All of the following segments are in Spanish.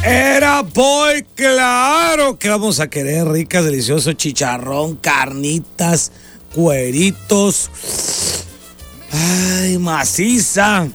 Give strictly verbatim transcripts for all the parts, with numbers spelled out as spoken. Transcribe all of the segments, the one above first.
Era boy, claro que vamos a querer ricas, delicioso chicharrón, carnitas, cueritos. Ay, maciza.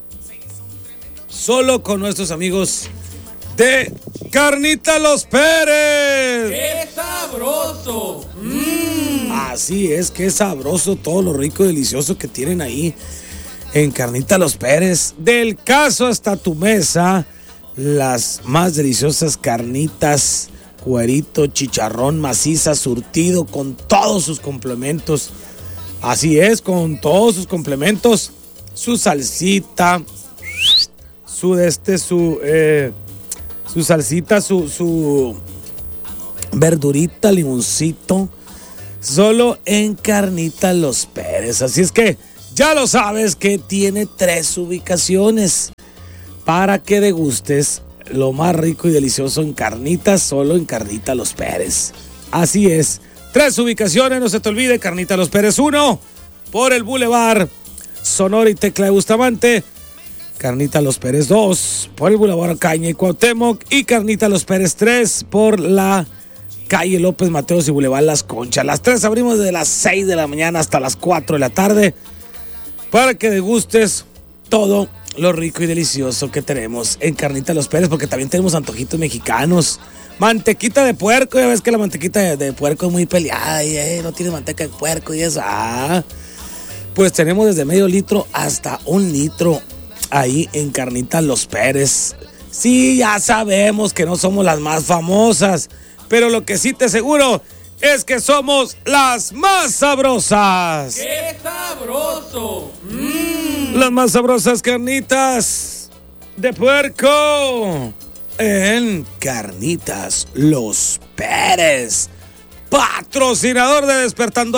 Solo con nuestros amigos de Carnita Los Pérez. ¡Qué sabroso! Mm. Así es, qué sabroso todo lo rico y delicioso que tienen ahí en Carnita Los Pérez. Del caso hasta tu mesa, las más deliciosas carnitas, cuerito, chicharrón, maciza, surtido con todos sus complementos. Así es, con todos sus complementos, su salsita, su de este, su, eh, su salsita, su, su verdurita, limoncito, solo en Carnita Los Pérez. Así es que ya lo sabes que tiene tres ubicaciones para que degustes lo más rico y delicioso en carnitas, solo en Carnita Los Pérez. Así es, tres ubicaciones, no se te olvide, Carnita Los Pérez uno, por el Boulevard Sonora y Tecla de Bustamante. Carnita Los Pérez dos, por el Boulevard Caña y Cuauhtémoc. Y Carnita Los Pérez tres, por la calle López Mateos y Boulevard Las Conchas. Las tres abrimos desde las seis de la mañana hasta las cuatro de la tarde para que degustes todo lo rico y delicioso que tenemos en Carnita Los Pérez, porque también tenemos antojitos mexicanos. Mantequita de puerco, ya ves que la mantequita de, de puerco es muy peleada y eh, no tiene manteca de puerco y eso. Ah, pues tenemos desde medio litro hasta un litro ahí en Carnita Los Pérez. Sí, ya sabemos que no somos las más famosas, pero lo que sí te aseguro es que somos las más sabrosas. ¡Qué sabroso! Mm. Las más sabrosas carnitas de puerco en Carnitas Los Pérez, patrocinador de Despertando